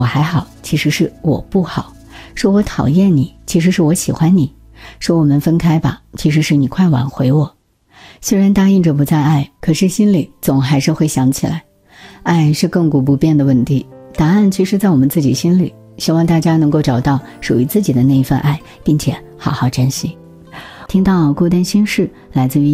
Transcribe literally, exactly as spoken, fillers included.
我还好，其实是我不好；说我讨厌你，其实是我喜欢你；说我们分开吧，其实是你快挽回我。虽然答应着不再爱，可是心里总还是会想起来。爱是亘古不变的问题，答案其实在我们自己心里。希望大家能够找到属于自己的那一份爱，并且好好珍惜。听到孤单心事，来自于